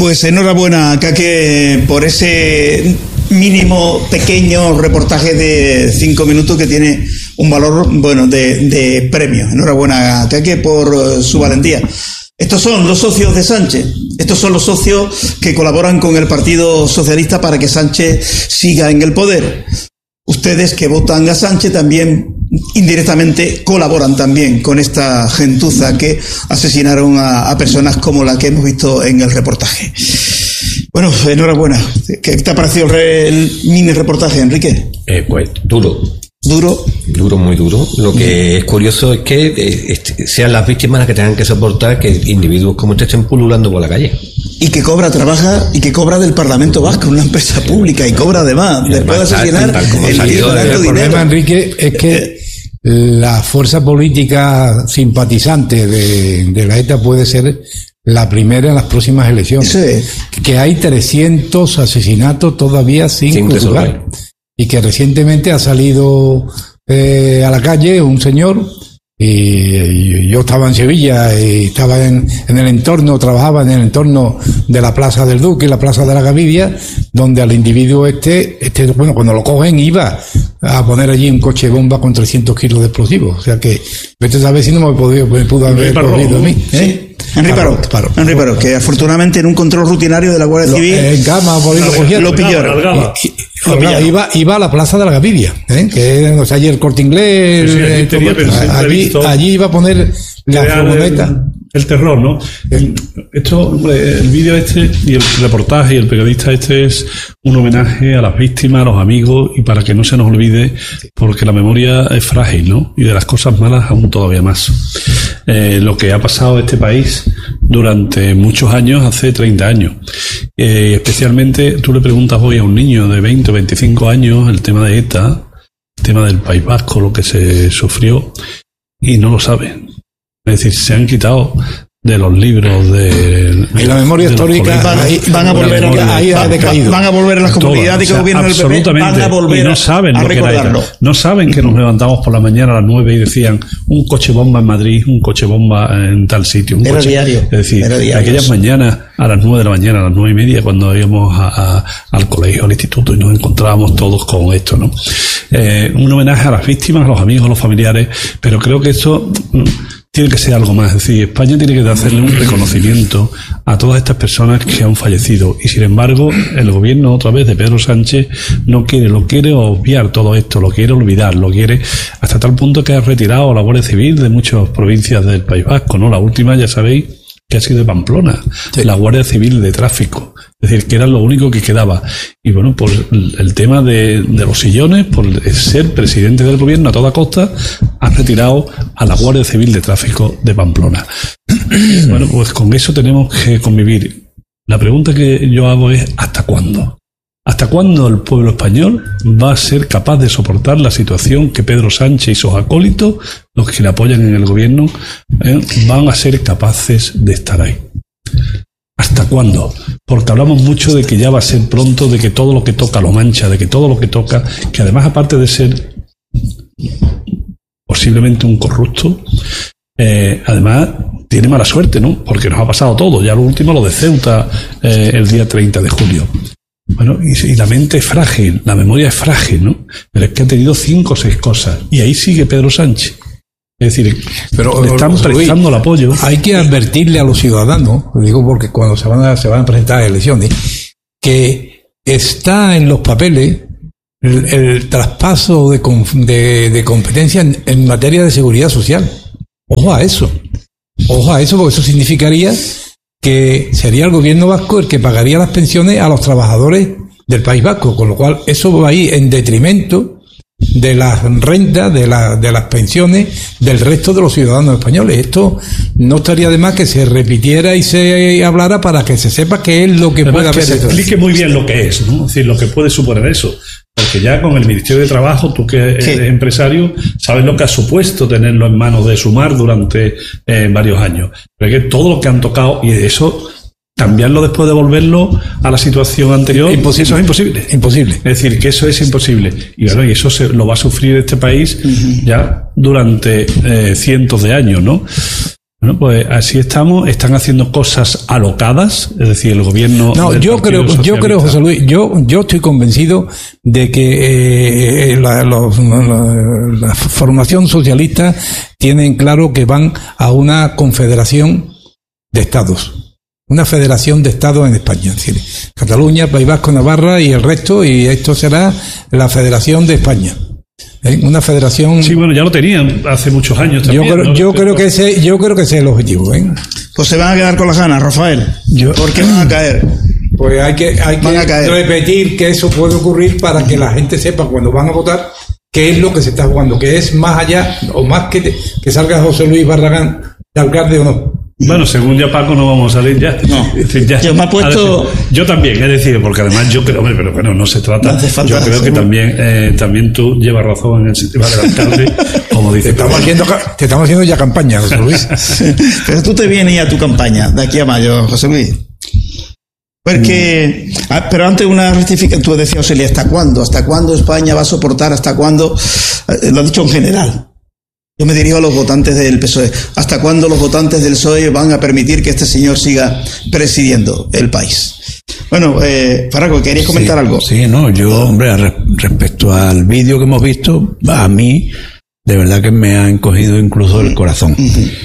Pues enhorabuena, Kake, por ese mínimo pequeño reportaje de 5 minutos que tiene un valor, bueno, de premio. Enhorabuena, Kake, por su valentía. Estos son los socios de Sánchez. Estos son los socios que colaboran con el Partido Socialista para que Sánchez siga en el poder. Ustedes que votan a Sánchez también indirectamente colaboran también con esta gentuza que asesinaron a personas como la que hemos visto en el reportaje. Bueno, enhorabuena. ¿Qué te ha parecido el mini reportaje, Enrique? Pues duro. Duro, muy duro. Lo que es curioso es que sean las víctimas las que tengan que soportar que individuos como este estén pululando por la calle. Y que trabaja y que cobra del Parlamento Vasco, una empresa pública, y cobra además, después de asesinar el problema, Enrique, es que la fuerza política simpatizante de la ETA puede ser la primera en las próximas elecciones. Sí. Que hay 300 asesinatos todavía sin juzgar. Y que recientemente ha salido a la calle un señor, y yo estaba en Sevilla y estaba en el entorno, trabajaba en el entorno de la Plaza del Duque y la Plaza de la Gavidia, donde al individuo bueno, cuando lo cogen iba a poner allí un coche bomba con 300 kilos de explosivos. O sea que, vete a saber si no me pudo haber corrido a mí. Sí. Henry Paró, que afortunadamente en un control rutinario de la Guardia Civil en cama, lo pillaron. Iba a la Plaza de la Gavidia, que es allí el Corte Inglés, allí iba a poner la furgoneta. El terror, ¿no? El vídeo y el reportaje y el periodista es un homenaje a las víctimas, a los amigos, y para que no se nos olvide, porque la memoria es frágil, ¿no? Y de las cosas malas aún todavía más. Lo que ha pasado en este país durante muchos años, hace 30 años. Especialmente, tú le preguntas hoy a un niño de 20 o 25 años el tema de ETA, el tema del País Vasco, lo que se sufrió, y no lo saben. Es decir, se han quitado de los libros y la memoria histórica van a volver van a volver a las comunidades que gobiernan el PP, van a volver y no saben a recordarlo. No saben que nos levantamos por la mañana a las 9 y decían un coche bomba en Madrid, un coche bomba en tal sitio. Diario. Es decir, aquellas mañanas a las 9 de la mañana, a las 9:30, cuando íbamos al colegio, al instituto, y nos encontrábamos todos con esto, ¿no? Un homenaje a las víctimas, a los amigos, a los familiares, pero creo que esto tiene que ser algo más. Es decir, España tiene que hacerle un reconocimiento a todas estas personas que han fallecido, y sin embargo el gobierno otra vez de Pedro Sánchez lo quiere obviar todo esto, lo quiere olvidar, lo quiere hasta tal punto que ha retirado a la Guardia Civil de muchas provincias del País Vasco, ¿no? La última, ya sabéis, que ha sido de Pamplona, sí. La Guardia Civil de Tráfico, es decir, que era lo único que quedaba. Y bueno, por el tema de los sillones, por ser presidente del gobierno a toda costa, han retirado a la Guardia Civil de Tráfico de Pamplona. Bueno, pues con eso tenemos que convivir. La pregunta que yo hago es, ¿hasta cuándo? ¿Hasta cuándo el pueblo español va a ser capaz de soportar la situación que Pedro Sánchez y sus acólitos, los que le apoyan en el gobierno, van a ser capaces de estar ahí? ¿Hasta cuándo? Porque hablamos mucho de que ya va a ser pronto, de que todo lo que toca lo mancha, de que todo lo que toca, que además, aparte de ser posiblemente un corrupto, además tiene mala suerte, ¿no? Porque nos ha pasado todo. Ya lo último, lo de Ceuta, el día 30 de julio. Bueno, y la mente es frágil, la memoria es frágil, ¿no? Pero es que ha tenido 5 o 6 cosas. Y ahí sigue Pedro Sánchez. Es decir, pero le están prestando el apoyo. Hay que advertirle a los ciudadanos, lo digo porque cuando se van a presentar a elecciones, que está en los papeles el traspaso de competencia en materia de seguridad social. Ojo a eso, porque eso significaría que sería el gobierno vasco el que pagaría las pensiones a los trabajadores del País Vasco, con lo cual eso va a ir en detrimento de las rentas, de las pensiones del resto de los ciudadanos españoles. Esto no estaría de más que se repitiera y se hablara para que se sepa qué es lo que puede haber. Que se explique muy bien lo que es, ¿no? Es decir, lo que puede suponer eso. Porque ya con el Ministerio de Trabajo, tú que eres empresario, sabes lo que ha supuesto tenerlo en manos de Sumar durante varios años. Pero es que todo lo que han tocado, y eso, cambiarlo después de volverlo a la situación anterior, imposible. Eso es imposible. Imposible. Es decir, que eso es imposible. Y bueno, y eso lo va a sufrir este país ya durante cientos de años, ¿no? Bueno, pues así están haciendo cosas alocadas, es decir, el gobierno. No, yo creo, José Luis, yo estoy convencido de que la formación socialista tienen claro que van a una confederación de estados, una federación de estados en España, es decir, Cataluña, País Vasco, Navarra y el resto, y esto será la Federación de España. Una federación. Sí, bueno, ya lo tenían hace muchos años también. Yo creo que ese es el objetivo. Pues se van a quedar con las ganas, Rafael. ¿Por qué van a caer? Pues hay que repetir que eso puede ocurrir para que la gente sepa cuando van a votar qué es lo que se está jugando, que es más allá o más que salga José Luis Barragán de alcalde o no. Bueno, según ya Paco no vamos a salir ya. No, ya. Yo me he puesto... Yo también, es decir, porque además yo creo, pero bueno, no se trata. No yo creo que también tú llevas razón en el sistema del alcalde, como dice. Te estamos haciendo ya campaña, José Luis. Pero tú te vienes a tu campaña de aquí a mayo, José Luis. Porque, pero antes una rectificación, tú decías, Oselia, ¿hasta cuándo? ¿Hasta cuándo España va a soportar? ¿Hasta cuándo? Lo has dicho en general. Yo me dirijo a los votantes del PSOE. ¿Hasta cuándo los votantes del PSOE van a permitir que este señor siga presidiendo el país? Bueno, Faraco, ¿querías comentar algo? Sí, no, yo, hombre, respecto al vídeo que hemos visto, a mí, de verdad que me ha encogido incluso el corazón.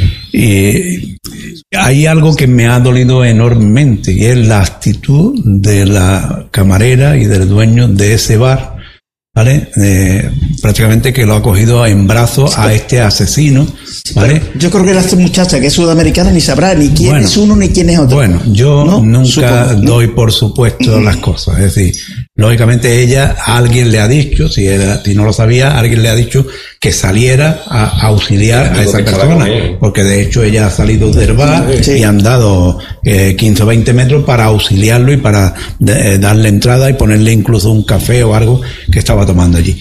Y hay algo que me ha dolido enormemente, y es la actitud de la camarera y del dueño de ese bar, ¿vale? Prácticamente que lo ha cogido en brazos a este asesino, ¿vale? Yo creo que esta muchacha que es sudamericana ni sabrá ni quién es uno ni quién es otro. Bueno, yo nunca doy por supuesto las cosas, es decir, lógicamente alguien le ha dicho, si no lo sabía, alguien le ha dicho que saliera a auxiliar a esa persona, porque de hecho ella ha salido del bar y han dado 15 o 20 metros para auxiliarlo y para darle entrada y ponerle incluso un café o algo que estaba tomando allí.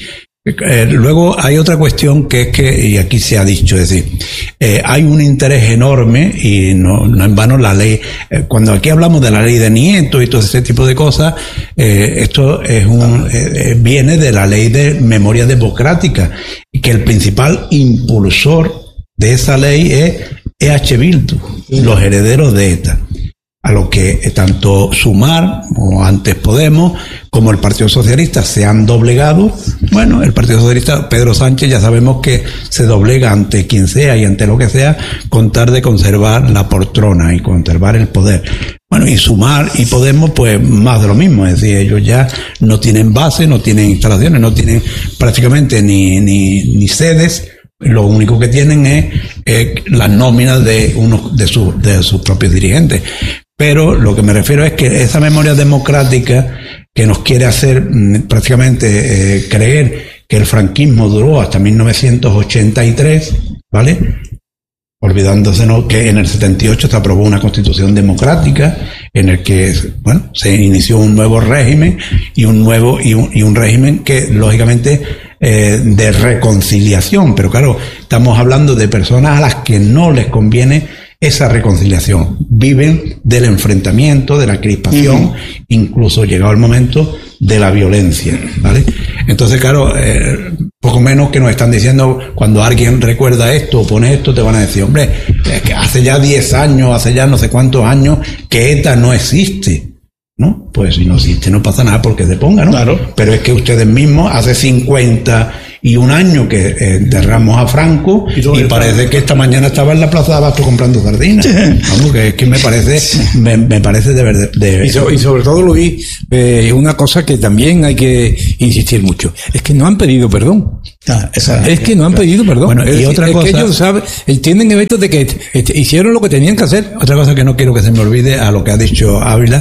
Luego hay otra cuestión que es que, y aquí se ha dicho, es decir, hay un interés enorme y no en vano la ley, cuando aquí hablamos de la ley de Nieto y todo ese tipo de cosas, esto es viene de la ley de memoria democrática, y que el principal impulsor de esa ley es EH Bildu, los herederos de ETA. A lo que tanto Sumar, o antes Podemos, como el Partido Socialista se han doblegado. Bueno, el Partido Socialista, Pedro Sánchez, ya sabemos que se doblega ante quien sea y ante lo que sea, con tal de conservar la poltrona y conservar el poder. Bueno, y Sumar y Podemos, pues más de lo mismo, es decir, ellos ya no tienen base, no tienen instalaciones, no tienen prácticamente ni sedes. Lo único que tienen es las nóminas de unos de sus propios dirigentes. Pero lo que me refiero es que esa memoria democrática que nos quiere hacer prácticamente creer que el franquismo duró hasta 1983, ¿vale? Olvidándosenos que en el 78 se aprobó una constitución democrática en el que, bueno, se inició un nuevo régimen y un régimen que lógicamente de reconciliación, pero claro, estamos hablando de personas a las que no les conviene esa reconciliación, viven del enfrentamiento, de la crispación, incluso llegado el momento de la violencia, ¿vale? Entonces, claro, poco menos que nos están diciendo, cuando alguien recuerda esto o pone esto, te van a decir, hombre, es que hace ya 10 años, hace ya no sé cuántos años que ETA no existe, ¿no? Pues si no existe no pasa nada porque se ponga, ¿no? Claro. Pero es que ustedes mismos hace 51 años que enterramos a Franco y parece que esta mañana estaba en la Plaza de Abasto comprando sardinas. Vamos, que es que me parece de verdad. Y sobre todo, Luis, una cosa que también hay que insistir mucho, es que no han pedido perdón. Es que no han pedido perdón. Bueno, y otra cosa, es que ellos saben, tienen eventos de que hicieron lo que tenían que hacer. Otra cosa que no quiero que se me olvide, a lo que ha dicho Ávila,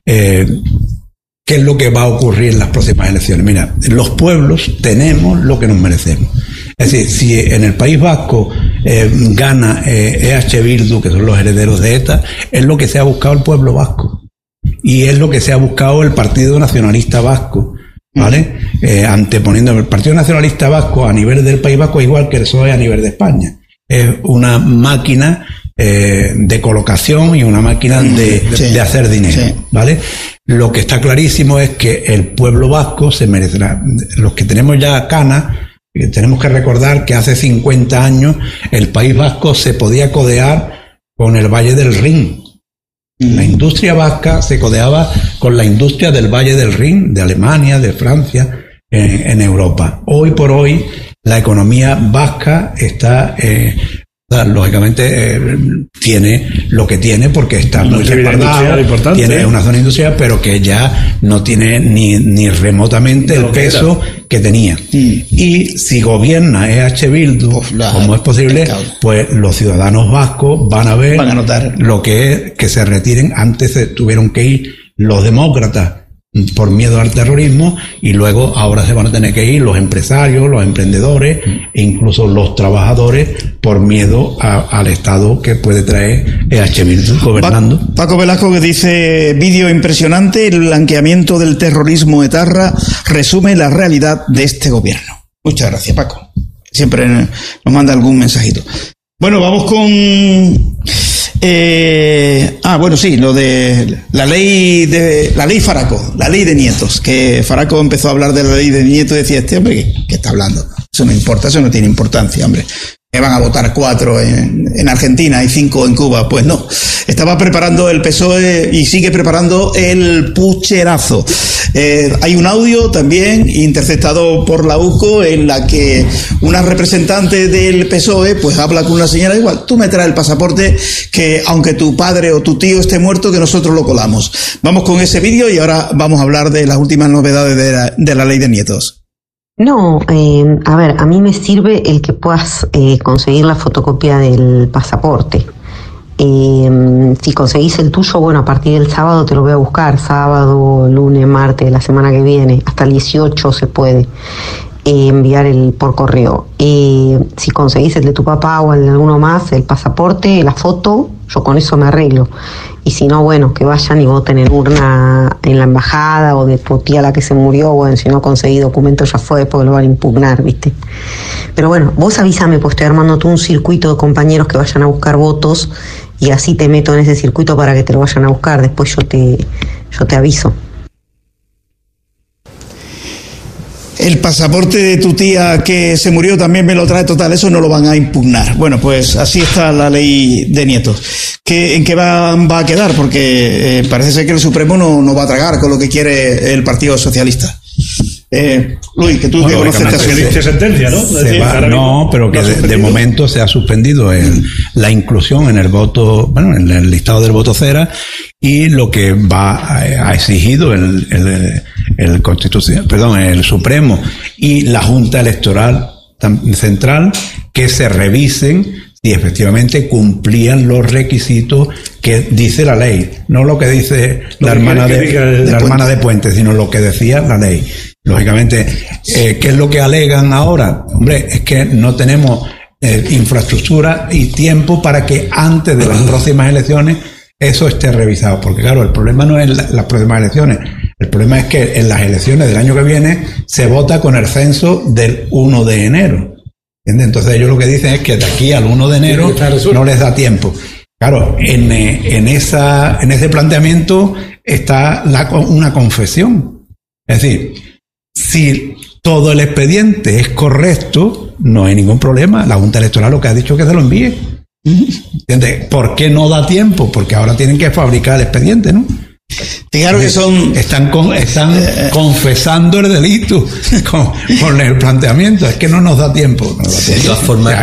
¿qué es lo que va a ocurrir en las próximas elecciones? Mira, los pueblos tenemos lo que nos merecemos. Es decir, si en el País Vasco gana EH Bildu, que son los herederos de ETA, es lo que se ha buscado el pueblo vasco. Y es lo que se ha buscado el Partido Nacionalista Vasco, ¿vale? Anteponiendo el Partido Nacionalista Vasco a nivel del País Vasco, igual que el PSOE a nivel de España. Es una máquina de colocación y una máquina de hacer dinero, ¿vale? Lo que está clarísimo es que el pueblo vasco se merecerá. Los que tenemos ya canas, tenemos que recordar que hace 50 años el País Vasco se podía codear con el Valle del Rin. La industria vasca se codeaba con la industria del Valle del Rin, de Alemania, de Francia, en Europa. Hoy por hoy, la economía vasca está, lógicamente, tiene lo que tiene porque está muy respaldado, tiene una zona industrial, pero que ya no tiene ni remotamente el peso que tenía. Y si gobierna EH Bildu, como es posible, pues los ciudadanos vascos van a notar lo que es que se retiren. Antes tuvieron que ir los demócratas por miedo al terrorismo, y luego ahora se van a tener que ir los empresarios, los emprendedores e incluso los trabajadores por miedo al Estado que puede traer EH Bildu gobernando. Paco Velasco, que dice: vídeo impresionante, el blanqueamiento del terrorismo etarra resume la realidad de este gobierno. Muchas gracias, Paco. Siempre nos manda algún mensajito. Bueno, vamos con lo de la ley Faraco, la ley de nietos, que Faraco empezó a hablar de la ley de nietos y decía: este hombre, ¿qué está hablando? Eso no importa, eso no tiene importancia, hombre. Que van a votar 4 en Argentina y 5 en Cuba. Pues no. Estaba preparando el PSOE y sigue preparando el pucherazo. Hay un audio también interceptado por la UCO en la que una representante del PSOE pues habla con una señora: igual, tú me traes el pasaporte, que aunque tu padre o tu tío esté muerto, que nosotros lo colamos. Vamos con ese vídeo y ahora vamos a hablar de las últimas novedades de la ley de nietos. No, a ver, a mí me sirve el que puedas conseguir la fotocopia del pasaporte. Si conseguís el tuyo, bueno, a partir del sábado te lo voy a buscar, sábado, lunes, martes, la semana que viene, hasta el 18 se puede enviar por correo. Si conseguís el de tu papá o el de alguno más, el pasaporte, la foto, yo con eso me arreglo. Y si no, bueno, que vayan y voten en urna en la embajada o de tu tía la que se murió. Bueno, si no conseguí documento ya fue, porque lo van a impugnar, ¿viste? Pero bueno, vos avísame, pues estoy armando todo un circuito de compañeros que vayan a buscar votos y así te meto en ese circuito para que te lo vayan a buscar. Después yo te aviso. El pasaporte de tu tía que se murió también me lo trae, total, eso no lo van a impugnar. Bueno, pues así está la ley de nietos. ¿En qué va a quedar? Porque parece ser que el Supremo no va a tragar con lo que quiere el Partido Socialista. Luis, que tú que conoces esta sentencia, ¿no? No, pero que de momento se ha suspendido la inclusión en el voto, bueno, en el listado del voto cera, y lo que ha exigido el Supremo y la Junta Electoral Central, que se revisen si efectivamente cumplían los requisitos que dice la ley, no lo que dice la hermana de Puente, sino lo que decía la ley. Lógicamente, ¿qué es lo que alegan ahora? Hombre, es que no tenemos infraestructura y tiempo para que antes de las próximas elecciones eso esté revisado. Porque claro, el problema no es las próximas elecciones. El problema es que en las elecciones del año que viene se vota con el censo del 1 de enero. ¿Entiendes? Entonces ellos lo que dicen es que de aquí al 1 de enero no les da tiempo. Claro, en ese planteamiento está una confesión. Es decir, si todo el expediente es correcto, no hay ningún problema. La Junta Electoral lo que ha dicho es que se lo envíe. ¿Entiendes? ¿Por qué no da tiempo? Porque ahora tienen que fabricar el expediente, ¿no? Claro que están confesando el delito con el planteamiento. Es que no nos da tiempo. De todas formas,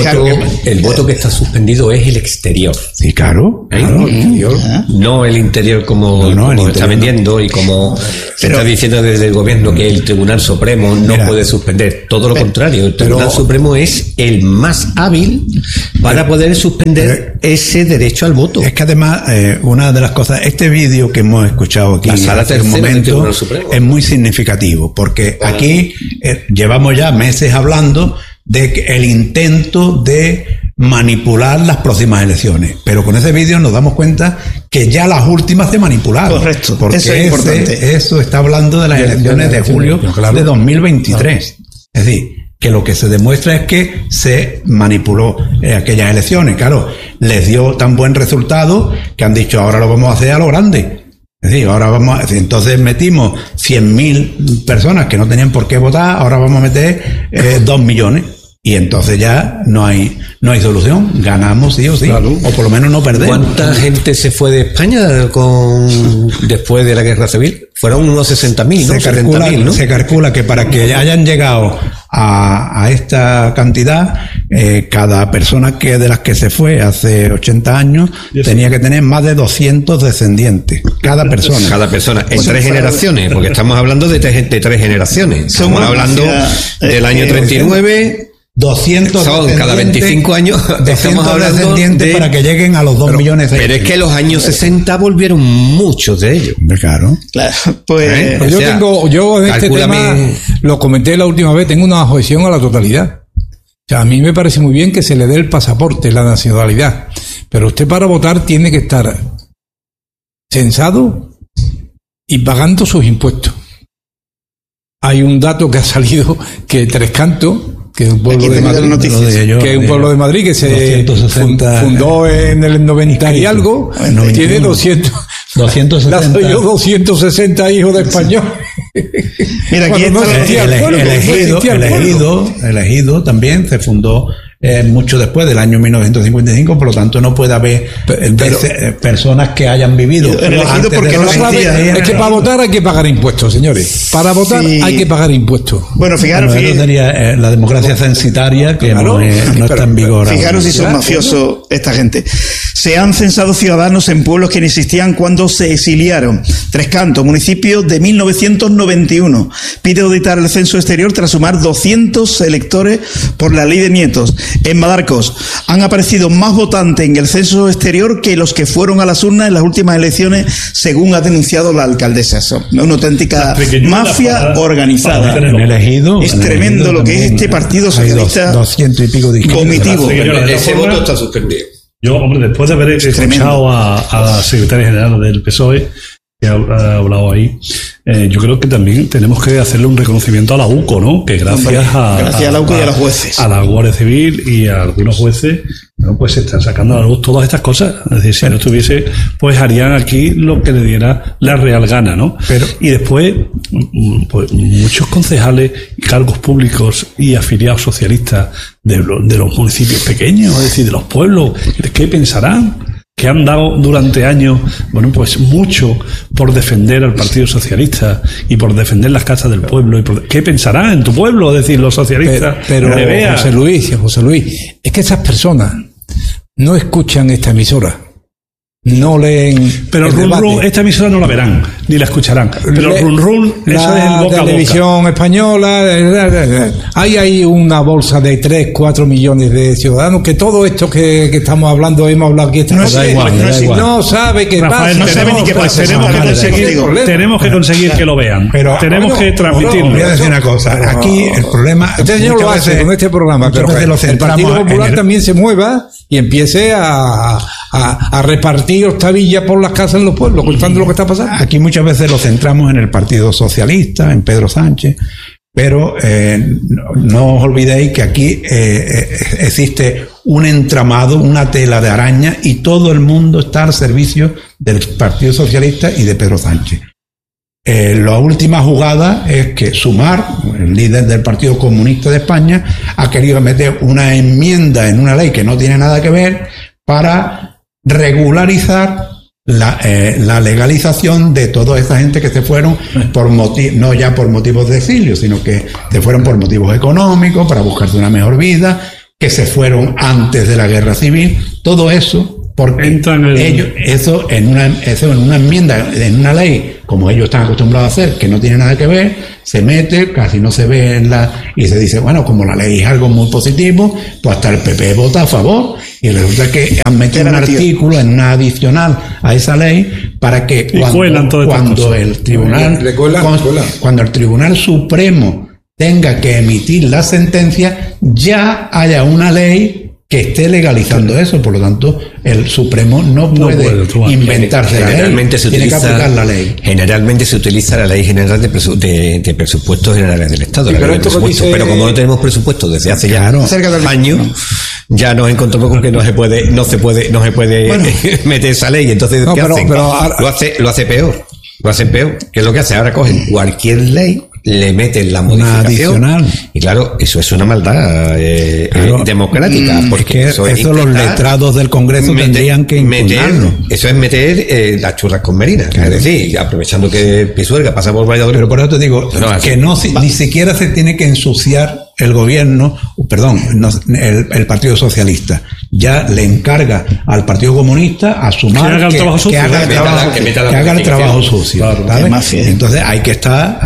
el voto que está suspendido es el exterior. Sí, claro. El exterior. No el interior como está vendiendo y como se está diciendo desde el gobierno que el Tribunal Supremo no puede suspender. Todo lo contrario, el Tribunal Supremo es el más hábil para poder suspender ese derecho al voto. Es que además, una de las cosas, este vídeo que hemos escuchado aquí hace un momento es muy significativo, porque aquí llevamos ya meses hablando de el intento de manipular las próximas elecciones, pero con ese vídeo nos damos cuenta que ya las últimas se manipularon. Correcto, porque eso es importante. Eso está hablando de las elecciones de julio de 2023. Es decir, que lo que se demuestra es que se manipuló aquellas elecciones. Claro, les dio tan buen resultado que han dicho: ahora lo vamos a hacer a lo grande. Es decir, entonces metimos 100.000 personas que no tenían por qué votar, ahora vamos a meter 2 millones. Y entonces ya no hay solución, ganamos sí o sí, claro. O por lo menos no perdemos. ¿Cuánta gente se fue de España después de la guerra civil? Fueron unos 60.000, ¿no? 70.000, ¿no? Se calcula que para que hayan llegado a esta cantidad, cada persona de las que se fue hace 80 años tenía que tener más de 200 descendientes. Cada persona. Cada persona. En 3 generaciones, porque estamos hablando de 3 generaciones. Estamos hablando del año 39... 200 son cada 25 años estamos hablando de, para que lleguen a los 2 millones de pero es que los años 60 volvieron muchos de ellos. Claro. Pues yo en este tema lo comenté la última vez, tengo una objeción a la totalidad. O sea, a mí me parece muy bien que se le dé el pasaporte, la nacionalidad, pero usted para votar tiene que estar censado y pagando sus impuestos. Hay un dato que ha salido que Tres Cantos, que es un pueblo de Madrid, que es un pueblo de Madrid que se fundó en el 90 y algo, tiene 260 hijos de español. Mira, aquí el Ejido también se fundó mucho después del año 1955, por lo tanto no puede haber personas que hayan vivido. Elegido porque no sabe, es que para votar hay que pagar impuestos, señores. Para votar hay que pagar impuestos. Bueno, fijaros, eso sería la democracia censitaria que no está en vigor. Fijaros si son mafiosos esta gente. Se han censado ciudadanos en pueblos que no existían cuando se exiliaron. Tres Cantos, municipio de 1991. Pide auditar el censo exterior tras sumar 200 electores por la ley de nietos. En Madarcos han aparecido más votantes en el censo exterior que los que fueron a las urnas en las últimas elecciones, según ha denunciado la alcaldesa. Es una auténtica mafia organizada. Es tremendo lo que es este Partido Socialista 200 y pico comitivo. Ese voto está suspendido. Yo, hombre, después de haber escuchado a la secretaria general del PSOE, que ha hablado ahí, yo creo que también tenemos que hacerle un reconocimiento a la UCO, ¿no? Que gracias a la UCO y a los jueces, a la Guardia Civil y a algunos jueces, bueno, pues se están sacando a la luz todas estas cosas. Es decir, si no estuviese, pues harían aquí lo que le diera la real gana, ¿no? Y después, pues muchos concejales y cargos públicos y afiliados socialistas de los municipios pequeños, es decir, de los pueblos, ¿qué pensarán? Que han dado durante años, bueno, pues mucho por defender al Partido Socialista y por defender las casas del pueblo. ¿Qué pensarán en tu pueblo? Es decir, los socialistas. Pero José Luis, es que esas personas no escuchan esta emisora. No leen. Pero el run, esta emisora no la verán, ni la escucharán. Pero el run, eso es el boca a boca. La televisión española, hay una bolsa de 3-4 millones de ciudadanos que todo esto que estamos hablando, hemos hablado aquí, no sabe qué Rafael, pasa. No sabe ni qué pasa. Tenemos que conseguir que lo vean. Pero tenemos que transmitirlo. Voy a decir una cosa. Aquí el problema. Este señor lo hace con este programa, pero el Partido Popular también se mueva y empiece a repartir octavillas por las casas en los pueblos, contando lo que está pasando. Aquí muchas veces lo centramos en el Partido Socialista, en Pedro Sánchez, pero no os olvidéis que aquí existe un entramado, una tela de araña, y todo el mundo está al servicio del Partido Socialista y de Pedro Sánchez. La última jugada es que Sumar, el líder del Partido Comunista de España, ha querido meter una enmienda en una ley que no tiene nada que ver para regularizar la legalización de toda esa gente que se fueron no ya por motivos de exilio, sino que se fueron por motivos económicos, para buscarse una mejor vida, que se fueron antes de la guerra civil, todo eso porque ellos, eso en una enmienda, en una ley, como ellos están acostumbrados a hacer, que no tiene nada que ver, se mete, casi no se ve y se dice, bueno, como la ley es algo muy positivo, pues hasta el PP vota a favor, y resulta que han metido un artículo en una adicional a esa ley para que cuando el Tribunal Supremo tenga que emitir la sentencia, ya haya una ley que esté legalizando eso. Por lo tanto, el Supremo no puede inventarse la ley, tiene que aplicar la ley. Generalmente se utiliza la Ley General de Presupuestos Generales del Estado, pero como no tenemos presupuessto desde hace ya años, ya nos encontramos con que no se puede meter esa ley. Entonces, ¿qué hacen? Lo hace peor. Lo hacen peor. ¿Qué es lo que hace? Ahora cogen cualquier ley le meten la modificación. Adicional. Y claro, eso es una maldad democrática. Porque eso los letrados del Congreso tendrían que impugnarlo. Eso es meter las churras con merinas. Claro. Es decir, aprovechando que Pisuerga pasa por Valladolid. Pero por eso te digo que ni siquiera se tiene que ensuciar el gobierno, el Partido Socialista. Ya le encarga al Partido Comunista a sumar que haga el trabajo sucio. Claro, entonces hay que estar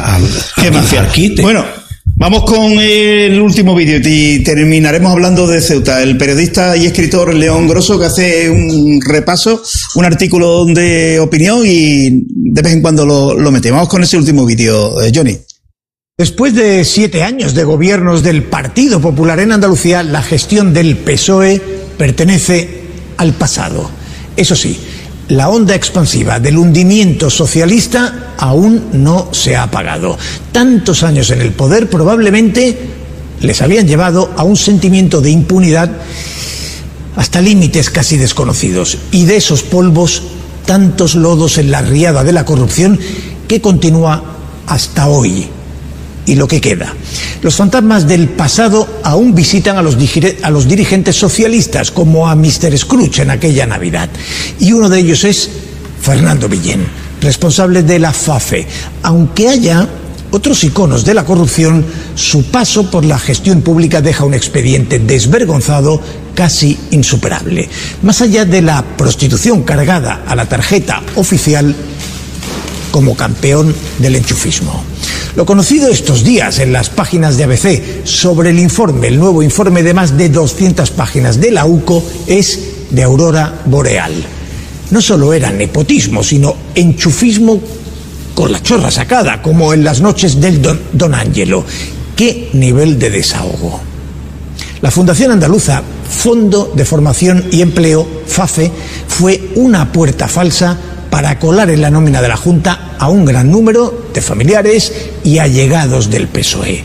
al quite. Bueno, vamos con el último vídeo y terminaremos hablando de Ceuta. El periodista y escritor León Grosso, que hace un repaso, un artículo de opinión y de vez en cuando lo mete. Vamos con ese último vídeo, Johnny. Después de 7 años de gobiernos del Partido Popular en Andalucía, la gestión del PSOE pertenece al pasado. Eso sí, la onda expansiva del hundimiento socialista aún no se ha apagado. Tantos años en el poder probablemente les habían llevado a un sentimiento de impunidad hasta límites casi desconocidos. Y de esos polvos, tantos lodos en la riada de la corrupción que continúa hasta hoy. Y lo que queda. Los fantasmas del pasado aún visitan a los dirigentes socialistas, como a Mr. Scrooge en aquella Navidad. Y uno de ellos es Fernando Villén, responsable de la FAFE. Aunque haya otros iconos de la corrupción, su paso por la gestión pública deja un expediente desvergonzado, casi insuperable. Más allá de la prostitución cargada a la tarjeta oficial, como campeón del enchufismo. Lo conocido estos días en las páginas de ABC sobre el nuevo informe de más de 200 páginas de la UCO, es de Aurora Boreal. No solo era nepotismo, sino enchufismo con la chorra sacada, como en las noches del Don Ángelo. ¡Qué nivel de desahogo! La Fundación Andaluza, Fondo de Formación y Empleo, FAFE, fue una puerta falsa para colar en la nómina de la Junta a un gran número de familiares y allegados del PSOE.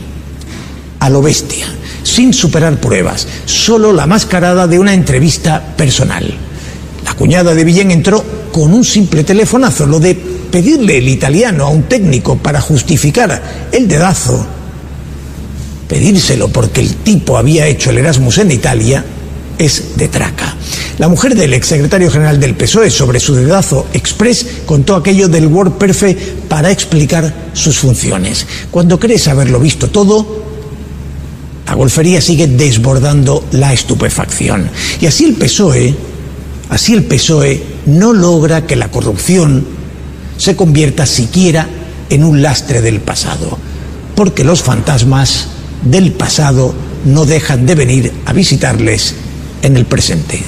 A lo bestia, sin superar pruebas, solo la mascarada de una entrevista personal. La cuñada de Villén entró con un simple telefonazo. Lo de pedirle el italiano a un técnico para justificar el dedazo, pedírselo porque el tipo había hecho el Erasmus en Italia, es de traca. La mujer del exsecretario general del PSOE sobre su dedazo express contó aquello del WordPerfect para explicar sus funciones. Cuando crees haberlo visto todo, la golfería sigue desbordando la estupefacción. Y así el PSOE no logra que la corrupción se convierta siquiera en un lastre del pasado, porque los fantasmas del pasado no dejan de venir a visitarles en el presente.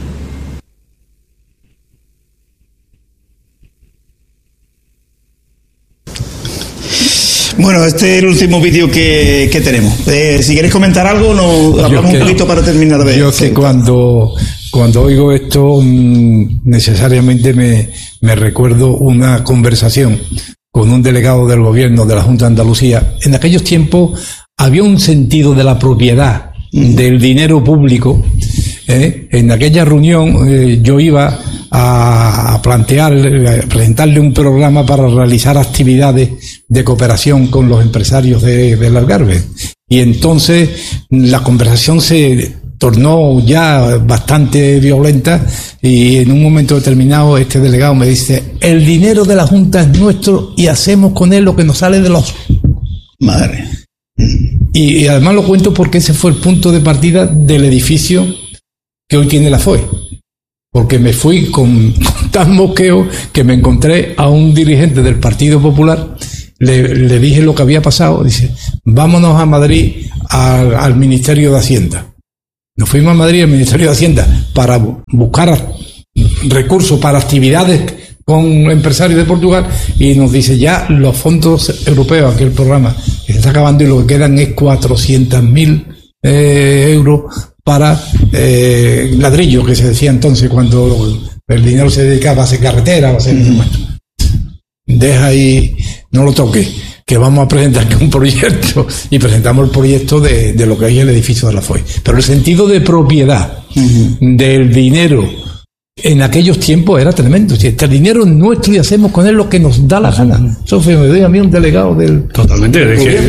Bueno, este es el último vídeo que tenemos. Si queréis comentar algo, hablamos un poquito para terminar de... Yo que cuando oigo esto, necesariamente me recuerdo una conversación con un delegado del gobierno de la Junta de Andalucía. En aquellos tiempos había un sentido de la propiedad del dinero público. En aquella reunión yo iba a presentarle un programa para realizar actividades de cooperación con los empresarios del Algarve. Y entonces la conversación se tornó ya bastante violenta y en un momento determinado este delegado me dice: el dinero de la Junta es nuestro y hacemos con él lo que nos sale de los... Madre. Y además lo cuento porque ese fue el punto de partida del edificio que hoy tiene la FOE. Porque me fui con tan mosqueo que me encontré a un dirigente del Partido Popular, le dije lo que había pasado, dice: vámonos a Madrid al Ministerio de Hacienda. Nos fuimos a Madrid al Ministerio de Hacienda para buscar recursos para actividades con empresarios de Portugal y nos dice: ya los fondos europeos, aquel programa que se está acabando y lo que quedan es 400.000 euros para ladrillo, que se decía entonces cuando el dinero se dedicaba a hacer carretera, a hacer... Deja ahí, no lo toques, que vamos a presentar un proyecto, y presentamos el proyecto de lo que hay en el edificio de la FOE. Pero el sentido de propiedad del dinero en aquellos tiempos era tremendo. Si este dinero es nuestro y hacemos con él lo que nos da la gana. Eso me dio a mí un delegado del... Totalmente.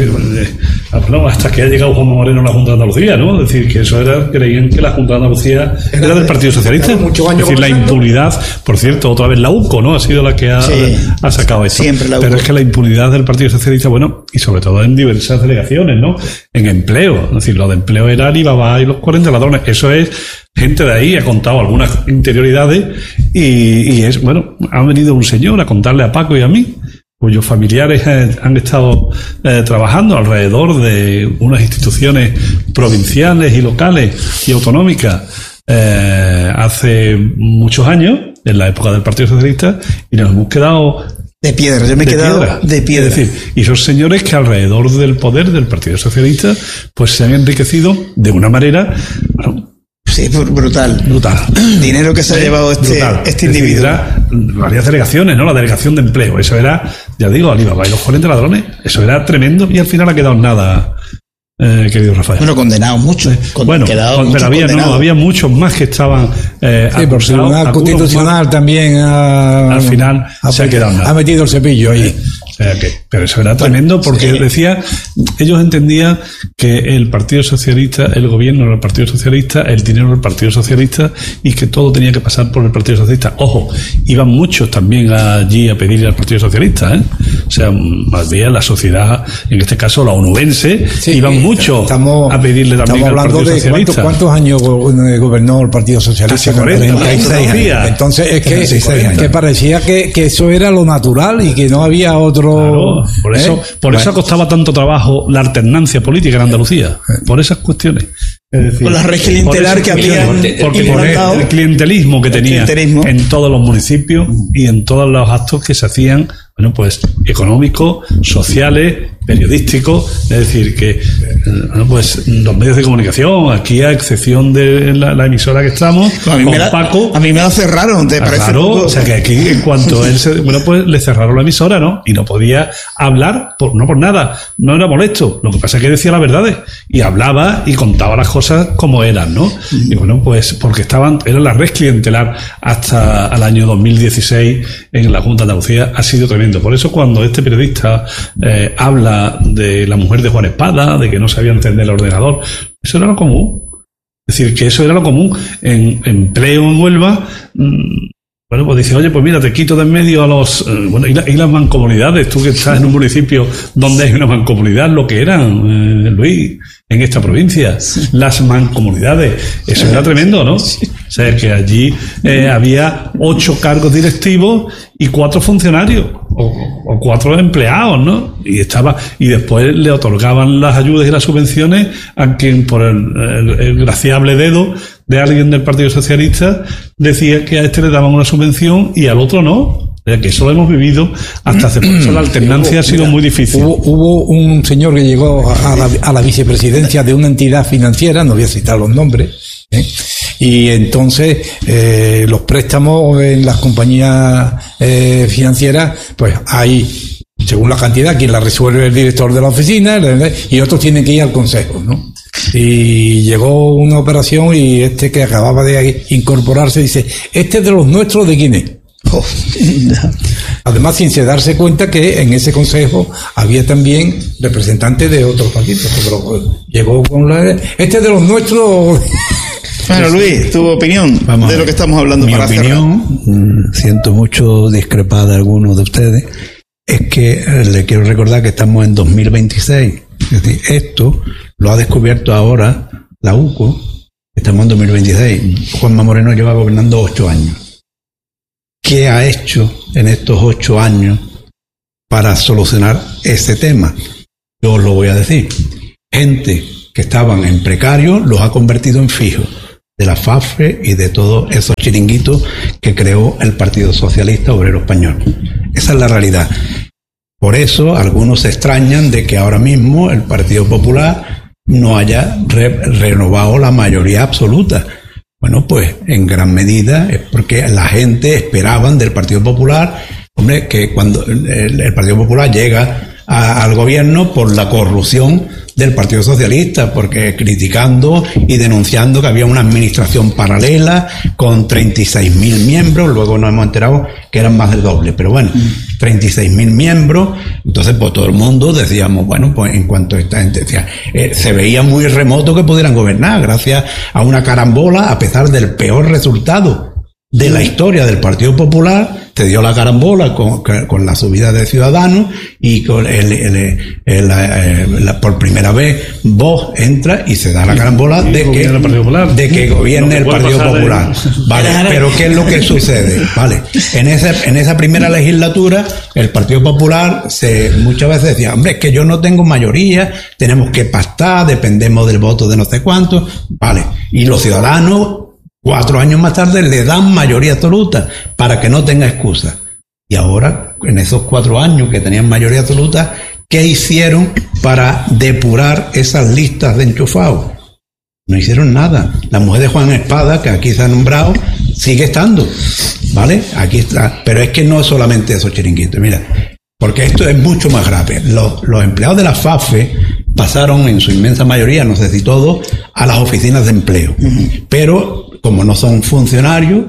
Hasta que ha llegado Juanma Moreno a la Junta de Andalucía, ¿no? Es decir, que eso creían que la Junta de Andalucía era del Partido Socialista. Es decir, la impunidad, por cierto, otra vez la UCO, ¿no? Ha sido la que ha sacado esto. Pero es que la impunidad del Partido Socialista, bueno, y sobre todo en diversas delegaciones, ¿no? En empleo. Es decir, lo de empleo era Alibaba y los 40 ladrones. Eso es... Gente de ahí ha contado algunas interioridades y es, bueno, ha venido un señor a contarle a Paco y a mí, cuyos familiares han estado trabajando alrededor de unas instituciones provinciales y locales y autonómicas hace muchos años, en la época del Partido Socialista, y nos hemos quedado... De piedra, yo me he quedado de piedra. Es decir, y son señores que alrededor del poder del Partido Socialista pues se han enriquecido de una manera... Bueno, sí, brutal. Dinero que se ha llevado este individuo. Era varias delegaciones, ¿no? La delegación de empleo. Eso era, ya digo, Alibaba y los 40 ladrones. Eso era tremendo y al final ha quedado nada, querido Rafael. Bueno, condenados muchos. Pero había muchos más que estaban... sí, por el Tribunal Constitucional también al final se ha quedado nada. Ha metido el cepillo ahí. Pero eso era tremendo porque decía, ellos entendían que el Partido Socialista, el gobierno era el Partido Socialista, el dinero era el Partido Socialista y que todo tenía que pasar por el Partido Socialista. Ojo, iban muchos también allí a pedirle al Partido Socialista, ¿eh? O sea, más bien la sociedad, en este caso la onubense, iban muchos a pedirle también al Partido Socialista. ¿Cuántos años gobernó el Partido Socialista? 46 años. Entonces es que parecía que eso era lo natural y que no había otro... Claro, por eso costaba tanto trabajo la alternancia política en Andalucía, por esas cuestiones. Es decir, con la red clientelar que había, porque por el clientelismo que tenía en todos los municipios y en todos los actos que se hacían, bueno, pues económicos, sociales, periodísticos, es decir, que bueno, pues los medios de comunicación, aquí a excepción de la emisora que estamos, Paco, a mí me la cerraron, ¿te parece? Claro, o sea que aquí en cuanto él pues le cerraron la emisora, ¿no? Y no podía hablar, no por nada, no era molesto, lo que pasa es que decía las verdades y hablaba y contaba las cosas como eran, ¿no? Y bueno, pues porque era la red clientelar hasta el año 2016 en la Junta de Andalucía, ha sido tremendo. Por eso cuando este periodista habla de la mujer de Juan Espada, de que no sabía encender el ordenador, eso era lo común. Es decir, que eso era lo común. En empleo en Huelva, bueno, pues dice, oye, pues mira, te quito de en medio a los... bueno, y las mancomunidades, tú que estás en un municipio donde hay una mancomunidad, lo que eran, Luis, en esta provincia, las mancomunidades, eso era tremendo, ¿no? O sea, que allí había 8 cargos directivos y 4 funcionarios, o 4 empleados, ¿no? Y después le otorgaban las ayudas y las subvenciones a quien por el graciable dedo de alguien del Partido Socialista decía que a este le daban una subvención y al otro no. O sea, que eso lo hemos vivido hasta hace poco. Eso, la alternancia ha sido muy difícil. Hubo un señor que llegó a la vicepresidencia de una entidad financiera, no voy a citar los nombres, y entonces los préstamos en las compañías financieras, pues hay, según la cantidad, quien la resuelve el director de la oficina, y otros tienen que ir al consejo, ¿no? Y llegó una operación y este que acababa de incorporarse dice, ¿este es de los nuestros, de quién es? Además, sin darse cuenta que en ese consejo había también representantes de otros partidos, pero llegó con este es de los nuestros. Bueno, Luis, tu opinión de lo que estamos hablando. Mi opinión, siento mucho discrepar de algunos de ustedes, es que le quiero recordar que estamos en 2026. Es decir, esto lo ha descubierto ahora la UCO, estamos en 2026. Juanma Moreno lleva gobernando 8 años. ¿Qué ha hecho en estos 8 años para solucionar ese tema? Yo os lo voy a decir. Gente que estaban en precario los ha convertido en fijos, de la FAFE y de todos esos chiringuitos que creó el Partido Socialista Obrero Español. Esa es la realidad. Por eso algunos se extrañan de que ahora mismo el Partido Popular no haya renovado la mayoría absoluta. Bueno, pues en gran medida es porque la gente esperaban del Partido Popular, hombre, que cuando el Partido Popular llega al gobierno por la corrupción del Partido Socialista, porque criticando y denunciando que había una administración paralela con 36.000 miembros, luego nos hemos enterado que eran más del doble, pero bueno, 36.000 miembros, entonces pues todo el mundo decíamos, bueno, pues en cuanto a esta gente decía, se veía muy remoto que pudieran gobernar, gracias a una carambola, a pesar del peor resultado de la historia del Partido Popular, te dio la carambola con la subida de Ciudadanos y con por primera vez Vox entra y se da la carambola de que gobierne el Partido Popular. Vale, pero ¿qué es lo que sucede? Vale, en esa primera legislatura el Partido Popular muchas veces decía, hombre, es que yo no tengo mayoría, tenemos que pactar, dependemos del voto de no sé cuántos, vale, y los ciudadanos 4 años más tarde le dan mayoría absoluta para que no tenga excusa. Y ahora, en esos 4 años que tenían mayoría absoluta, ¿qué hicieron para depurar esas listas de enchufados? No hicieron nada. La mujer de Juan Espada, que aquí se ha nombrado, sigue estando, ¿vale? Aquí está. Pero es que no es solamente esos chiringuitos, mira, porque esto es mucho más grave. Los empleados de la FAFE pasaron en su inmensa mayoría, no sé si todos, a las oficinas de empleo. Pero como no son funcionarios,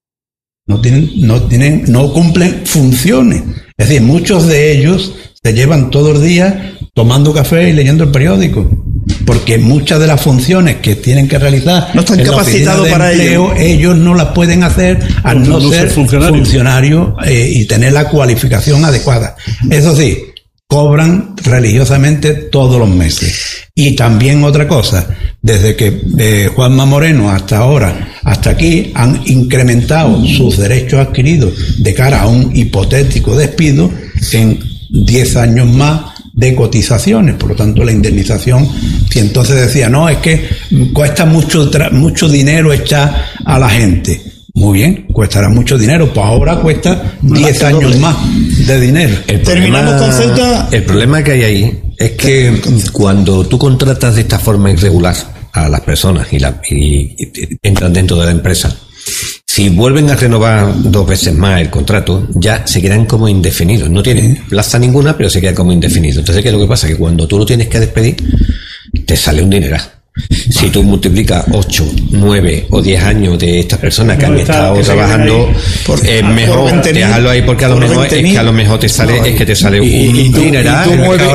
no cumplen funciones. Es decir, muchos de ellos se llevan todos los días tomando café y leyendo el periódico, porque muchas de las funciones que tienen que realizar no están capacitados para ello. Ellos no las pueden hacer al no ser funcionarios y tener la cualificación adecuada. Eso sí, cobran religiosamente todos los meses. Y también otra cosa, desde que Juanma Moreno hasta ahora, hasta aquí, han incrementado sus derechos adquiridos de cara a un hipotético despido en 10 años más de cotizaciones. Por lo tanto, la indemnización, si entonces decía, no, es que cuesta mucho dinero echar a la gente. Muy bien, costará mucho dinero, pues ahora cuesta 10 años más de dinero. Terminamos con Ceuta. El problema que hay ahí es que cuando tú contratas de esta forma irregular a las personas y entran dentro de la empresa, si vuelven a renovar 2 veces más el contrato, ya se quedan como indefinidos. No tienen plaza ninguna, pero se quedan como indefinidos. Entonces, ¿qué es lo que pasa? Que cuando tú lo tienes que despedir, te sale un dineral. Si tú multiplicas 8, 9 o 10 años de estas personas que han estado trabajando, es mejor dejarlo ahí, porque a lo mejor es que a lo mejor te sale, es que te sale un dineral.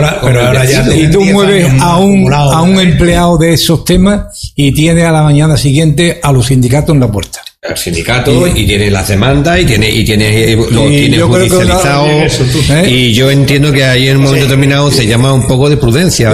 Y tú mueves a un empleado de esos temas y tienes a la mañana siguiente a los sindicatos en la puerta. El sindicato y tiene las demandas y tiene judicializado y yo entiendo que ahí en un momento determinado se llama un poco de prudencia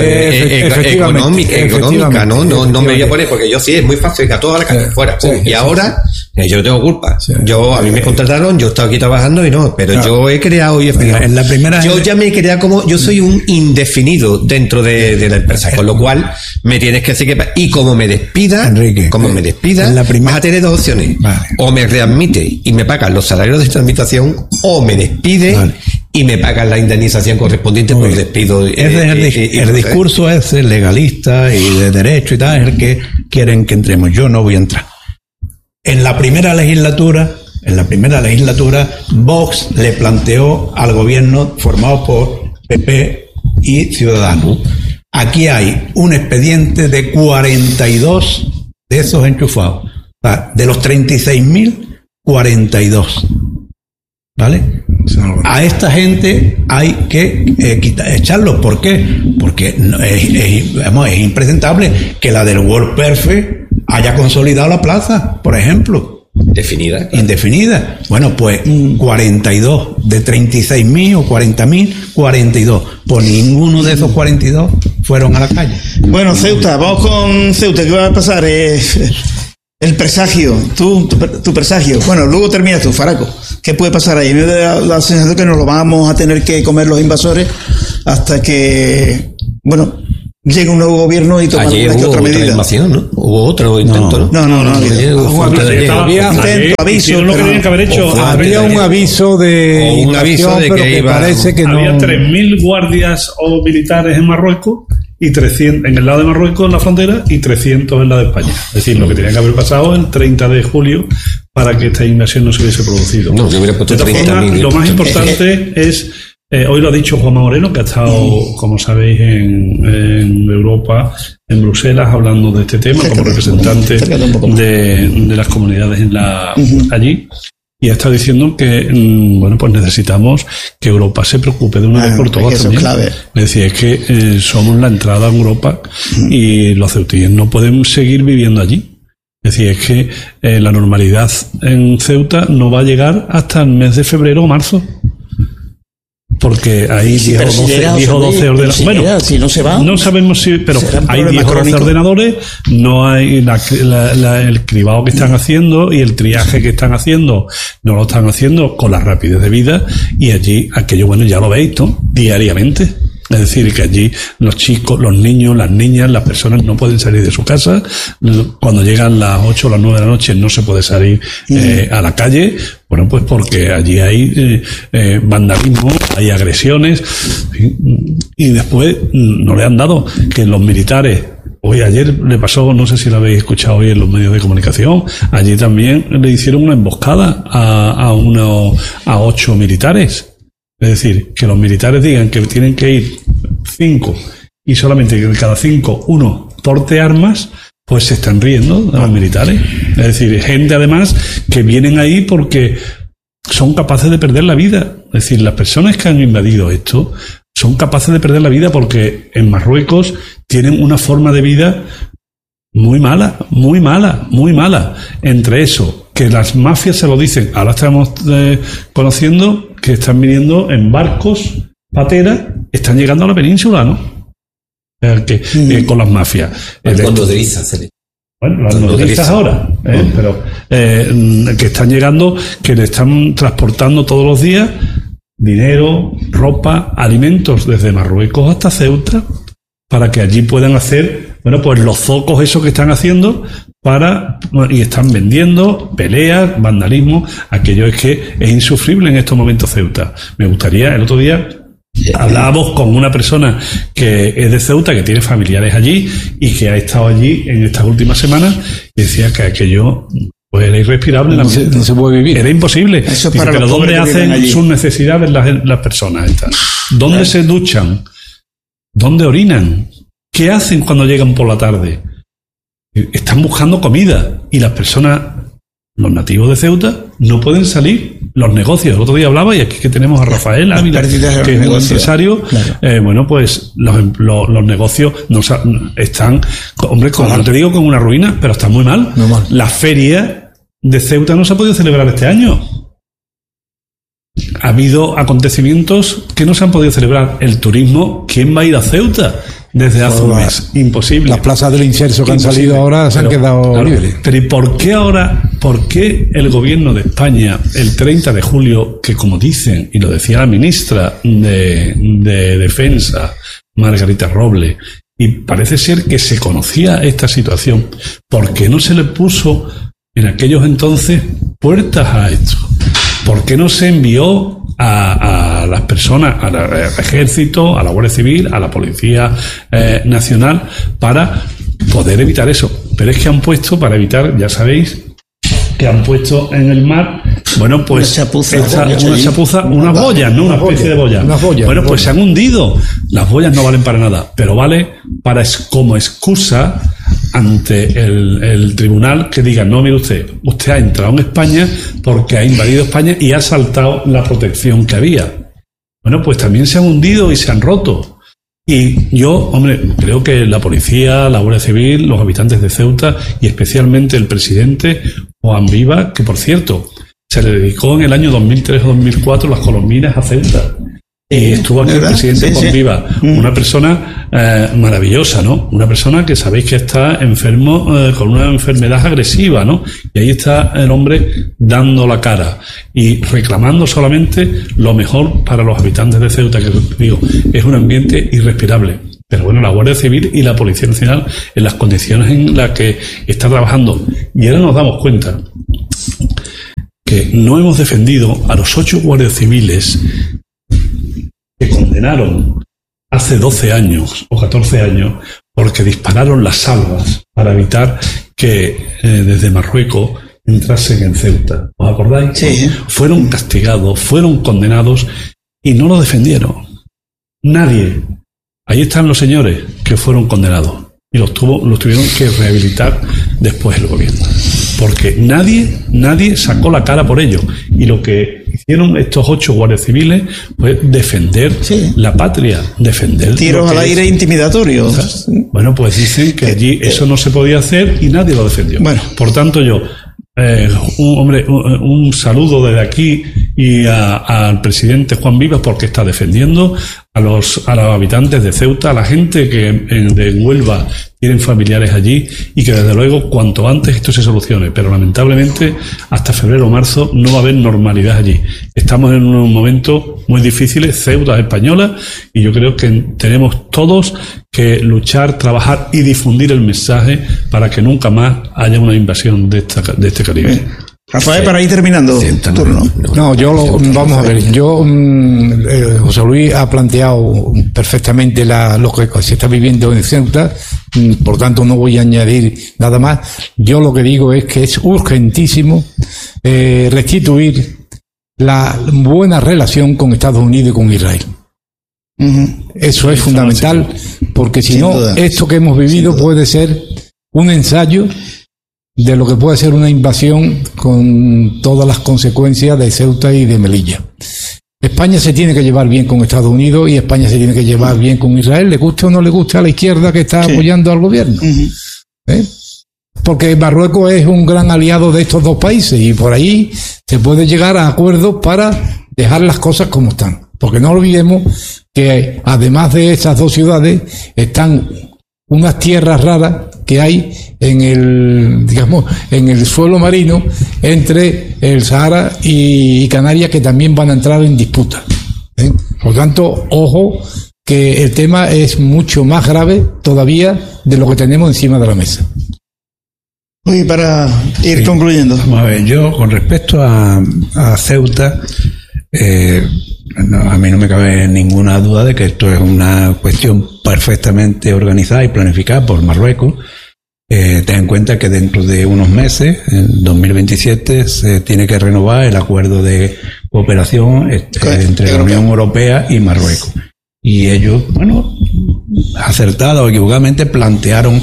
económica, no me voy a poner, porque yo sí es muy fácil que a todas las casas fuera y ahora yo no tengo culpa, a mí me contrataron, yo he estado aquí trabajando y pero yo he creado en la primera yo ya me he creado como yo soy un indefinido dentro de la empresa, con lo cual me tienes que decir que y como me despida Enrique, vas a tener 2 opciones. Vale. O me readmite y me pagan los salarios de esta administración, o me despide y me pagan la indemnización correspondiente por el despido. El discurso es legalista y de derecho y tal, es el que quieren que entremos. Yo no voy a entrar. En la primera legislatura, Vox le planteó al gobierno formado por PP y Ciudadanos. Aquí hay un expediente de 42 de esos enchufados. De los 36.000, 42. ¿Vale? A esta gente hay que echarlos. ¿Por qué? Porque es impresentable que la del World Perfect haya consolidado la plaza, por ejemplo. Indefinida. Bueno, pues 42 de 36.000 o 40.000, 42. Pues ninguno de esos 42 fueron a la calle. Bueno, Ceuta, vamos con Ceuta. ¿Qué va a pasar? El presagio, tu presagio. Bueno, luego terminas tú, Faraco. ¿Qué puede pasar ahí? Me da la sensación que nos lo vamos a tener que comer los invasores hasta que, llegue un nuevo gobierno y tomar una que otra medida. Invasión, ¿no? Hubo otro intento, ¿no? No. Había un aviso de que parece que había 3.000 guardias o militares en Marruecos y 300 en el lado de Marruecos, en la frontera, y 300 en la de España. Es decir, lo que tenía que haber pasado el 30 de julio para que esta invasión no se hubiese producido. No, yo hubiera puesto 30.000. Lo más importante es Hoy lo ha dicho Juanma Moreno, que ha estado, como sabéis, en Europa, en Bruselas, hablando de este tema como representante de las comunidades allí. Y ha estado diciendo que, bueno, pues necesitamos que Europa se preocupe de una vez por todas también. Es decir, es que somos la entrada a Europa y los ceutíes no pueden seguir viviendo allí. Es decir, es que la normalidad en Ceuta no va a llegar hasta el mes de febrero o marzo. Porque hay 10 o 12 ordenadores. Bueno, si no se va, no sabemos si, pero hay 10 o 12 ordenadores, no hay el cribado que están haciendo y el triaje que están haciendo, no lo están haciendo con la rapidez debida, y allí aquello, bueno, ya lo veis, ¿no? Diariamente. Es decir, que allí los chicos, los niños, las niñas, las personas no pueden salir de su casa. Cuando llegan las 8 o las 9 de la noche no se puede salir a la calle. Bueno, pues porque allí hay vandalismo, hay agresiones. Y después no le han dado que los militares... Hoy, ayer le pasó, no sé si lo habéis escuchado hoy en los medios de comunicación, allí también le hicieron una emboscada a 8 militares. Es decir, que los militares digan que tienen que ir 5 y solamente que de cada 5 uno porte armas, pues se están riendo de los militares. Es decir, gente además que vienen ahí porque son capaces de perder la vida. Es decir, las personas que han invadido esto son capaces de perder la vida porque en Marruecos tienen una forma de vida muy mala, muy mala, muy mala. Entre eso, que las mafias se lo dicen, ahora estamos conociendo que están viniendo en barcos, pateras, están llegando a la península, ¿no? Con las mafias. Con nodrizas. Bueno, las nodrizas ahora, pero que están llegando, que le están transportando todos los días dinero, ropa, alimentos desde Marruecos hasta Ceuta, para que allí puedan hacer, bueno, pues los zocos esos que están haciendo y están vendiendo peleas, vandalismo. Aquello es que es insufrible en estos momentos Ceuta. Me gustaría, el otro día hablábamos con una persona que es de Ceuta, que tiene familiares allí y que ha estado allí en estas últimas semanas, y decía que aquello pues era irrespirable. No se puede vivir. Era imposible. Eso dice, pero ¿dónde hacen sus necesidades las personas estas? ¿Dónde se duchan? ¿Dónde orinan? ¿Qué hacen cuando llegan por la tarde? Están buscando comida y las personas, los nativos de Ceuta, no pueden salir. Los negocios, el otro día hablaba, y aquí que tenemos a Rafael Ávila, que es un empresario. Claro. Bueno, pues los negocios están, hombre, como no te digo, con una ruina, pero están muy mal. La feria de Ceuta no se ha podido celebrar este año. Ha habido acontecimientos que no se han podido celebrar. El turismo, ¿quién va a ir a Ceuta desde hace un mes? Imposible. Las plazas del inserso que han salido ahora se han quedado libres. Pero ¿y por qué ahora, por qué el gobierno de España, el 30 de julio, que como dicen, y lo decía la ministra de Defensa, Margarita Robles, y parece ser que se conocía esta situación, ¿por qué no se le puso en aquellos entonces puertas a esto? ¿Por qué no se envió a las personas, al ejército, a la Guardia Civil, a la Policía Nacional, para poder evitar eso? Pero es que han puesto, para evitar, ya sabéis, que han puesto en el mar, bueno, pues una chapuza, unas boyas, ¿no? Una especie de boya. Bueno, pues se han hundido. Las boyas no valen para nada, pero vale como excusa ante el tribunal, que diga: no, mire usted ha entrado en España porque ha invadido España y ha saltado la protección que había. Bueno, pues también se han hundido y se han roto. Y yo, hombre, creo que la policía, la Guardia Civil, los habitantes de Ceuta y especialmente el presidente Juan Viva, que por cierto se le dedicó en el año 2003 o 2004 las colombinas a Ceuta. Y estuvo aquí el presidente Juan Viva, una persona maravillosa, ¿no? Una persona que sabéis que está enfermo con una enfermedad agresiva, ¿no? Y ahí está el hombre dando la cara y reclamando solamente lo mejor para los habitantes de Ceuta, que digo, es un ambiente irrespirable. Pero bueno, la Guardia Civil y la Policía Nacional, en las condiciones en las que está trabajando, y ahora nos damos cuenta que no hemos defendido a los 8 guardias civiles que condenaron hace 12 años o 14 años porque dispararon las salvas para evitar que desde Marruecos entrasen en Ceuta. ¿Os acordáis? Sí. Fueron castigados, fueron condenados, y no lo defendieron. Nadie. Ahí están los señores que fueron condenados y los tuvieron que rehabilitar después el gobierno. Porque nadie sacó la cara por ello. Y lo que hicieron estos 8 guardias civiles fue defender la patria, defender... Tiros al aire intimidatorios. O sea, bueno, pues dicen que allí eso no se podía hacer y nadie lo defendió. Bueno. Por tanto, yo... un saludo desde aquí y al presidente Juan Vivas, porque está defendiendo a los habitantes de Ceuta, a la gente que de Huelva tienen familiares allí, y que desde luego cuanto antes esto se solucione, pero lamentablemente hasta febrero o marzo no va a haber normalidad allí. Estamos en unos momentos muy difíciles. Ceuta es española y yo creo que tenemos todos que luchar, trabajar y difundir el mensaje para que nunca más haya una invasión de este Caribe. Rafael, para ir terminando turno. Vamos a ver. José Luis ha planteado perfectamente lo que se está viviendo en Ceuta, por tanto no voy a añadir nada más. Yo lo que digo es que es urgentísimo restituir la buena relación con Estados Unidos y con Israel. Eso es fundamental, porque si no, esto que hemos vivido puede ser un ensayo de lo que puede ser una invasión con todas las consecuencias de Ceuta y de Melilla. España se tiene que llevar bien con Estados Unidos y España se tiene que llevar bien con Israel, le guste o no le guste a la izquierda que está apoyando al gobierno. Porque Marruecos es un gran aliado de estos dos países y por ahí se puede llegar a acuerdos para dejar las cosas como están. Porque no olvidemos que además de esas dos ciudades están unas tierras raras que hay en el suelo marino entre el Sahara y Canarias, que también van a entrar en disputa. Por tanto, ojo, que el tema es mucho más grave todavía de lo que tenemos encima de la mesa. Oye, para ir concluyendo. Vamos a ver, yo con respecto a Ceuta, a mí no me cabe ninguna duda de que esto es una cuestión perfectamente organizada y planificada por Marruecos. Ten en cuenta que dentro de unos meses, en 2027, se tiene que renovar el acuerdo de cooperación entre la Unión Europea y Marruecos. Y ellos, acertada o equivocadamente, plantearon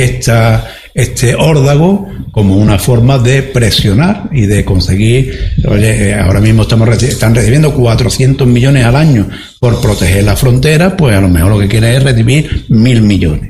este órdago como una forma de presionar y de conseguir. Oye, ahora mismo están recibiendo 400 millones al año por proteger la frontera, pues a lo mejor lo que quieren es recibir 1.000 millones.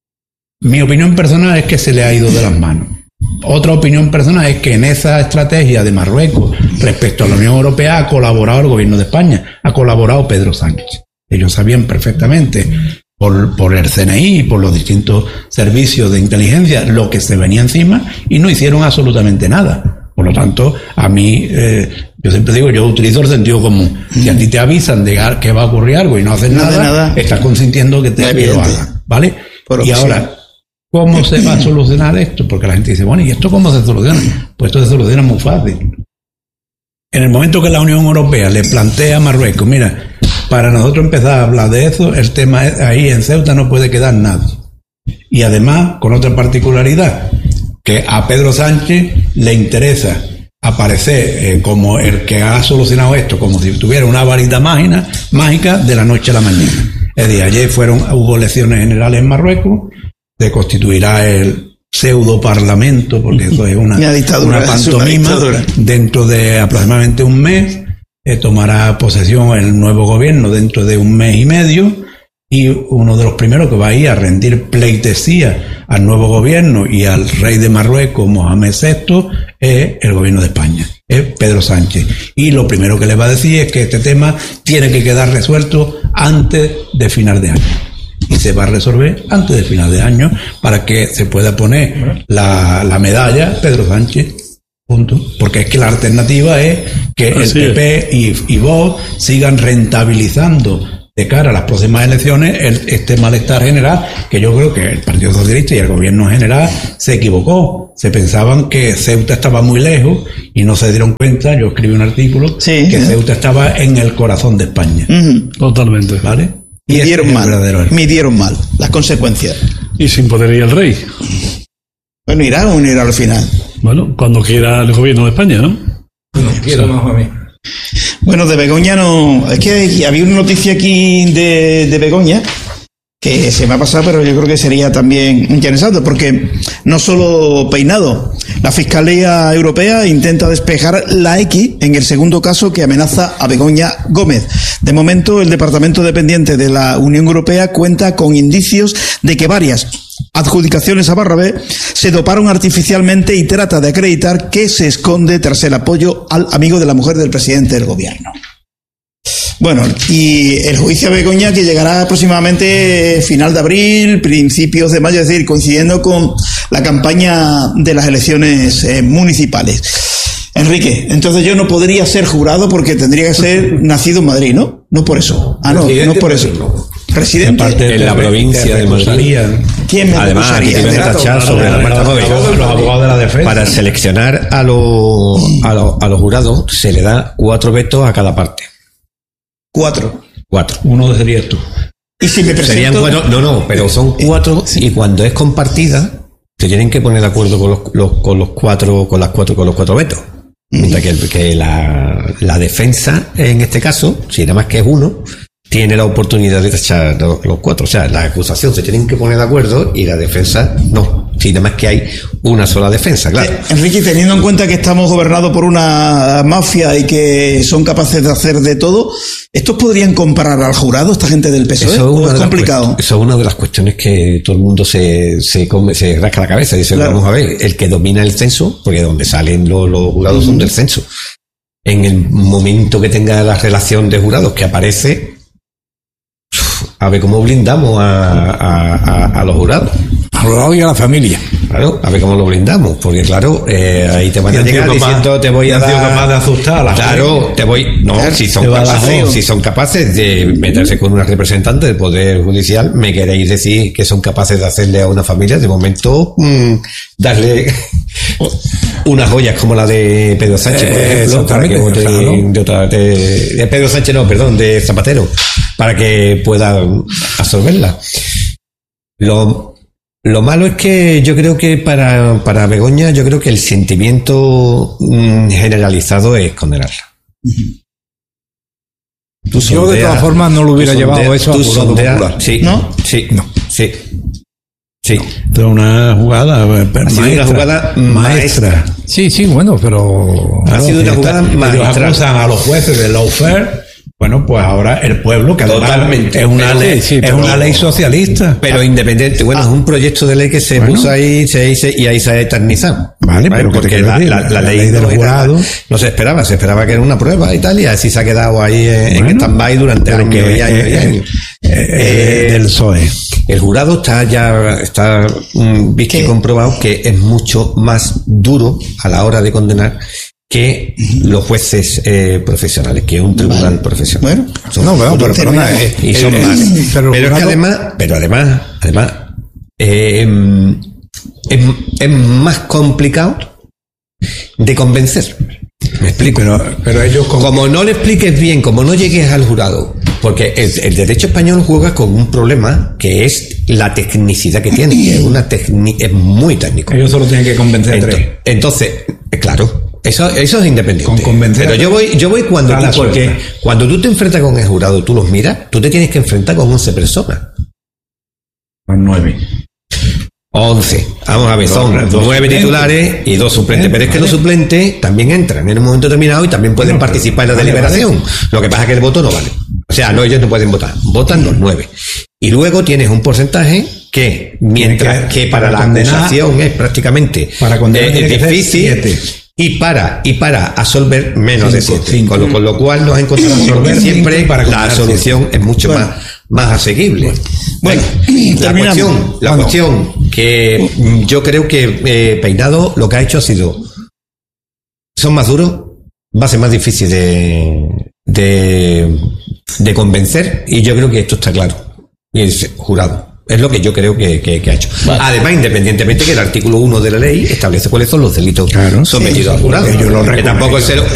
Mi opinión personal es que se le ha ido de las manos. Otra opinión personal es que en esa estrategia de Marruecos respecto a la Unión Europea ha colaborado el gobierno de España, ha colaborado Pedro Sánchez. Ellos sabían perfectamente por el CNI y por los distintos servicios de inteligencia lo que se venía encima y no hicieron absolutamente nada. Por lo tanto, a mí, yo siempre digo, yo utilizo el sentido común. Si a ti te avisan de que va a ocurrir algo y no haces nada, estás consintiendo que lo hagan, ¿vale? Y ahora, ¿cómo se va a solucionar esto? Porque la gente dice, bueno, ¿y esto cómo se soluciona? Pues esto se soluciona muy fácil. En el momento que la Unión Europea le plantea a Marruecos, mira, para nosotros empezar a hablar de eso, el tema es, ahí en Ceuta no puede quedar nadie. Y además, con otra particularidad, que a Pedro Sánchez le interesa aparecer como el que ha solucionado esto, como si tuviera una varita mágica de la noche a la mañana. Es decir, ayer hubo elecciones generales en Marruecos, se constituirá el pseudo parlamento, porque eso es una pantomima. Dentro de aproximadamente un mes tomará posesión el nuevo gobierno dentro de un mes y medio, y uno de los primeros que va a ir a rendir pleitesía al nuevo gobierno y al rey de Marruecos, Mohamed VI, es el gobierno de España, es Pedro Sánchez. Y lo primero que le va a decir es que este tema tiene que quedar resuelto antes de final de año. Y se va a resolver antes de final de año para que se pueda poner la medalla Pedro Sánchez. Punto. Porque es que la alternativa es que el PP y Vox sigan rentabilizando de cara a las próximas elecciones este malestar general, que yo creo que el Partido Socialista y el gobierno general se equivocó. Se pensaban que Ceuta estaba muy lejos y no se dieron cuenta, yo escribí un artículo, que Ceuta estaba en el corazón de España. Totalmente. ¿Vale? Midieron mal las consecuencias. Y sin poder ir el rey. Bueno, irá o no irá al final. Bueno, cuando quiera el gobierno de España, ¿no? Cuando quiera más a mí. Bueno, de Begoña no... Es que había una noticia aquí de Begoña que se me ha pasado, pero yo creo que sería también interesante, porque no solo peinado. La Fiscalía Europea intenta despejar la X en el segundo caso que amenaza a Begoña Gómez. De momento, el departamento dependiente de la Unión Europea cuenta con indicios de que varias adjudicaciones a Barrabé se doparon artificialmente y trata de acreditar que se esconde tras el apoyo al amigo de la mujer del presidente del gobierno. Bueno, y el juicio a Begoña, que llegará aproximadamente final de abril, principios de mayo, es decir, coincidiendo con la campaña de las elecciones municipales. Enrique, entonces yo no podría ser jurado porque tendría que ser nacido en Madrid, ¿no? No por eso. Ah, no, no por eso. Residente en la provincia de Madrid. ¿Quién me además acusaría? Aquí deben tachar sobre la marcha móvil. Los abogados de la defensa. Para seleccionar a los jurados se le da 4 vetos a cada parte. 4. Uno serías tú. ¿Y si me presento? Serían 4, no, pero son 4 y cuando es compartida se tienen que poner de acuerdo con los cuatro vetos. Mientras que la defensa, en este caso, si nada más que es uno, tiene la oportunidad de tachar los 4. O sea, la acusación se tienen que poner de acuerdo y la defensa no. Si nada más que hay una sola defensa, claro. Enrique, teniendo en cuenta que estamos gobernados por una mafia y que son capaces de hacer de todo, ¿estos podrían comparar al jurado, esta gente del PSOE? Eso es complicado. Eso es una de las cuestiones que todo el mundo se rasca la cabeza y dice, claro, vamos a ver, el que domina el censo, porque donde salen los jurados son del censo. En el momento que tenga la relación de jurados que aparece, a ver cómo blindamos a los jurados. A los jurados y a la familia. Claro, a ver cómo lo blindamos, porque claro, ahí te van a llegar diciendo, te voy a dar... capaz de asustar a la Claro, gente. te voy... No, si son capaces de meterse con una representante del Poder Judicial, me queréis decir que son capaces de hacerle a una familia, de momento, darle unas joyas como la de Pedro Sánchez, por ejemplo, para que vote de Pedro Sánchez, no, perdón, de Zapatero, para que pueda absorberla. Lo malo es que yo creo que para Begoña, yo creo que el sentimiento generalizado es condenarla. Yo de todas formas no lo hubiera llevado eso a jurado popular. Sí, ¿no? Sí, no. Sí. Sí. Pero una jugada maestra. Sí, bueno, pero... Ha sido una jugada maestra. Acusan a los jueces de lawfare. Bueno, pues ahora el pueblo, que totalmente es una ley, es una ley socialista. Pero independiente, bueno, es un proyecto de ley que se puso ahí y ahí se ha eternizado. Vale, pero porque la ley del jurado no se esperaba que era una prueba y tal, y así se ha quedado ahí en stand-by durante años y años. Del PSOE. El jurado está visto y comprobado que es mucho más duro a la hora de condenar que los jueces profesionales, que un tribunal profesional. Bueno, y son más. Pero es que además es más complicado de convencer. Me explico. Pero ellos como no le expliques bien, como no llegues al jurado, porque el derecho español juega con un problema que es la tecnicidad que tiene, que es muy técnico. Ellos solo tienen que convencer entonces, claro. Eso es independiente. Pero yo voy cuando tú te enfrentas con el jurado, tú los miras, tú te tienes que enfrentar con 11 personas. Son 9. 11. Vamos a ver, son 9 titulares y 2 suplentes. Pero es que los suplentes también entran en un momento determinado y también pueden participar en la deliberación. Lo que pasa es que el voto no vale. O sea, no, ellos no pueden votar. Votan los 9. Y luego tienes un porcentaje que, mientras que para la acusación es prácticamente es difícil. Y para absolver menos de 7. Con lo cual nos encontramos que siempre la solución es mucho más asequible. Bueno, la cuestión que yo creo que Peinado lo que ha hecho ha sido, son más duros, va a ser más difícil de convencer, y yo creo que esto está claro. Y es jurado. Es lo que yo creo que ha hecho. Vale. Además, independientemente que el artículo 1 de la ley establece cuáles son los delitos sometidos al jurado. Que tampoco es